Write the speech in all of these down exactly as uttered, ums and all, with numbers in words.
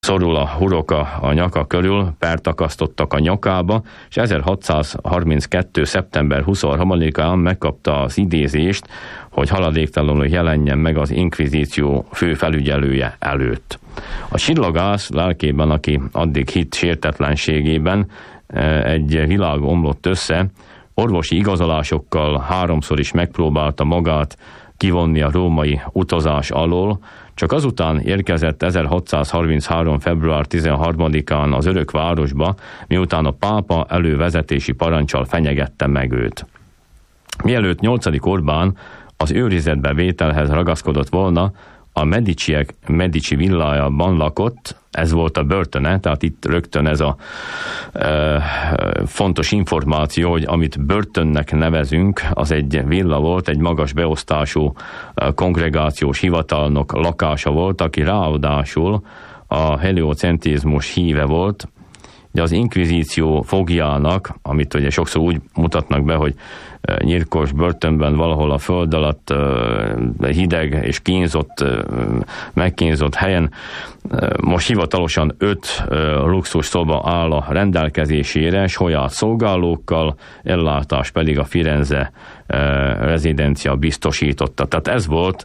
szorul a huroka a nyaka körül, pert akasztottak a nyakába, és ezerhatszázharminckettő. szeptember huszonharmadikán megkapta az idézést, hogy haladéktalanul jelenjen meg az inkvizíció fő felügyelője előtt. A csillagász lelkében, aki addig hitt sértetlenségében, egy világ omlott össze, orvosi igazolásokkal háromszor is megpróbálta magát kivonni a római utazás alól, csak azután érkezett ezerhatszázharminchárom. február tizenharmadikán az Örökvárosba, miután a pápa elővezetési parancsal fenyegette meg őt. Mielőtt nyolcadik Orbán az őrizetbe vételhez ragaszkodott volna, a Mediciek Medici villájában lakott, ez volt a börtöne, tehát itt rögtön ez a e, fontos információ, hogy amit börtönnek nevezünk, az egy villa volt, egy magas beosztású e, kongregációs hivatalnok lakása volt, aki ráadásul a heliocentrizmus híve volt. Ugye az inkvizíció fogjának, amit ugye sokszor úgy mutatnak be, hogy nyírkos börtönben valahol a föld alatt hideg és kínzott, megkínzott helyen, most hivatalosan öt luxus szoba áll a rendelkezésére, saját szolgálókkal, ellátás pedig a Firenze rezidencia biztosította. Tehát ez volt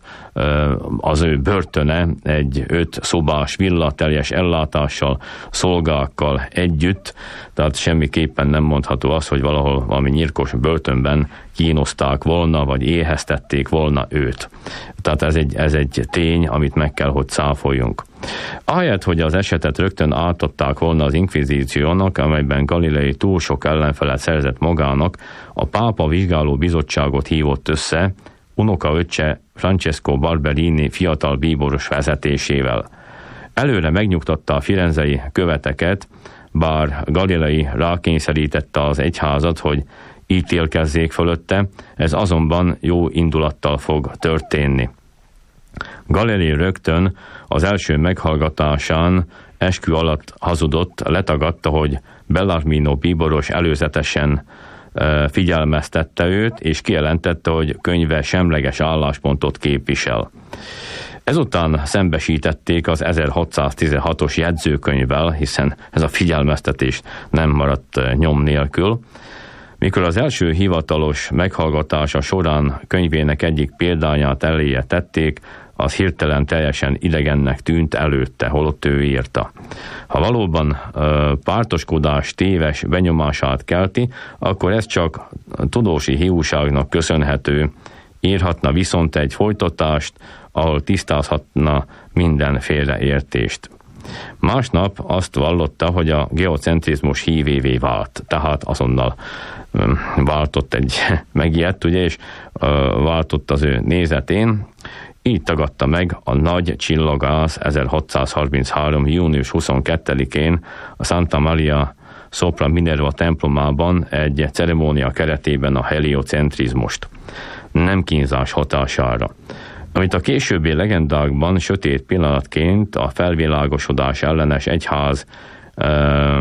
az ő börtöne, egy öt szobás villa teljes ellátással, szolgákkal együtt, tehát semmiképpen nem mondható az, hogy valahol valami nyírkos börtönben kínozták volna, vagy éheztették volna őt. Tehát ez egy, ez egy tény, amit meg kell, hogy cáfoljunk. Ahelyett, hogy az esetet rögtön átadták volna az inkvizíciónak, amelyben Galilei túl sok ellenfelet szerzett magának, a pápa vizsgáló bizottságot hívott össze, unokaöccse Francesco Barberini fiatal bíboros vezetésével. Előre megnyugtatta a firenzei követeket, bár Galilei rákényszerítette az egyházat, hogy ítélkezzék fölötte, ez azonban jó indulattal fog történni. Galilei rögtön az első meghallgatásán eskü alatt hazudott, letagadta, hogy Bellarmino bíboros előzetesen e, figyelmeztette őt, és kijelentette, hogy könyve semleges álláspontot képvisel. Ezután szembesítették az ezerhatszáztizenhatos jegyzőkönyvvel, hiszen ez a figyelmeztetés nem maradt nyom nélkül. Mikor az első hivatalos meghallgatása során könyvének egyik példányát eléje tették, az hirtelen teljesen idegennek tűnt előtte, holott ő írta. Ha valóban ö, pártoskodás téves benyomását kelti, akkor ez csak tudósi hiúságnak köszönhető, írhatna viszont egy folytatást, ahol tisztázhatna minden félreértést. Másnap azt vallotta, hogy a geocentrizmus hívévé vált, tehát azonnal váltott egy megijedt, ugye, és váltott az ő nézetén. Így tagadta meg a nagy csillagász ezerhatszázharminchárom. június huszonkettedikén a Santa Maria Sopra Minerva templomában egy ceremónia keretében a heliocentrizmust, nem kínzás hatására. Amit a későbbi legendákban sötét pillanatként a felvilágosodás ellenes egyház ö,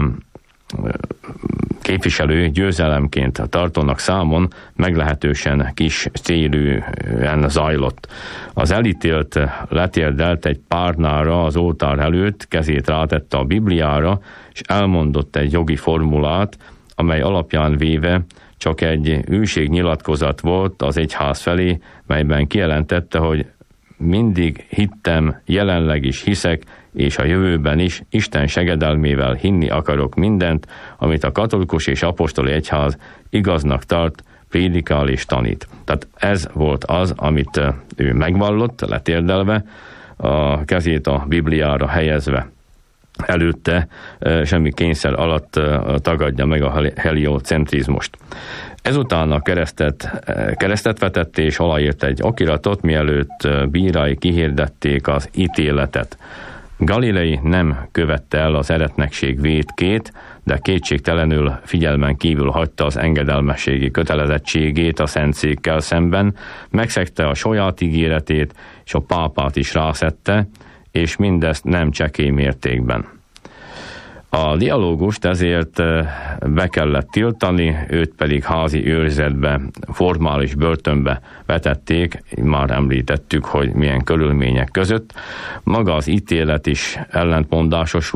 képviselő győzelemként tartónak számon meglehetősen kis célűen zajlott. Az elítélt letérdelt egy párnára az oltár előtt, kezét rátette a Bibliára, és elmondott egy jogi formulát, amely alapján véve csak egy őségnyilatkozat volt az egyház felé, melyben kijelentette, hogy mindig hittem, jelenleg is hiszek, és a jövőben is Isten segedelmével hinni akarok mindent, amit a katolikus és apostoli egyház igaznak tart, prédikál és tanít. Tehát ez volt az, amit ő megvallott, letérdelve, a kezét a Bibliára helyezve. Előtte semmi kényszer alatt tagadja meg a heliocentrizmust. Ezután a keresztet, keresztet vetett és aláírt egy okiratot, mielőtt bírái kihirdették az ítéletet. Galilei nem követte el az eretnekség vétkét, de kétségtelenül figyelmen kívül hagyta az engedelmességi kötelezettségét a szentszékkel szemben, megszegte a saját ígéretét, és a pápát is rászedte, és mindezt nem csekély mértékben. A dialógust ezért be kellett tiltani, őt pedig házi őrizetbe, formális börtönbe vetették, már említettük, hogy milyen körülmények között. Maga az ítélet is ellentmondásos